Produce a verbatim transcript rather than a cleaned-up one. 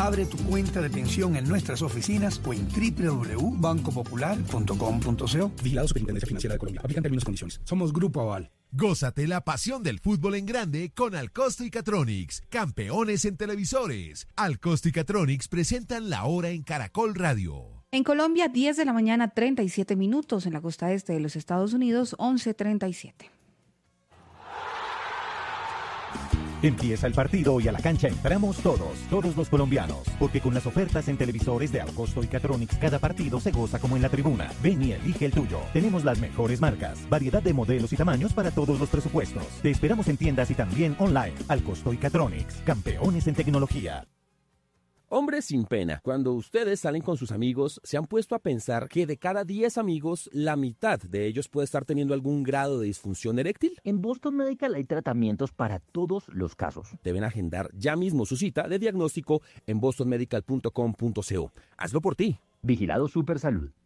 Abre tu cuenta de pensión en nuestras oficinas o en doble u doble u doble u punto banco popular punto com punto co. Vigilado Superintendencia Financiera de Colombia. Aplican términos y condiciones. Somos Grupo Aval. Gózate la pasión del fútbol en grande con Alcosto y Catronics, campeones en televisores. Alcosto y Catronics presentan La Hora en Caracol Radio. En Colombia, diez de la mañana, treinta y siete minutos. En la costa este de los Estados Unidos, once treinta y siete. Empieza el partido y a la cancha entramos todos, todos los colombianos, porque con las ofertas en televisores de Alcosto y Catronics, cada partido se goza como en la tribuna. Ven y elige el tuyo. Tenemos las mejores marcas, variedad de modelos y tamaños para todos los presupuestos. Te esperamos en tiendas y también online. Alcosto y Catronics, campeones en tecnología. Hombres sin pena, cuando ustedes salen con sus amigos, ¿se han puesto a pensar que de cada diez amigos, la mitad de ellos puede estar teniendo algún grado de disfunción eréctil? En Boston Medical hay tratamientos para todos los casos. Deben agendar ya mismo su cita de diagnóstico en boston medical punto com punto co. Hazlo por ti. Vigilado Supersalud.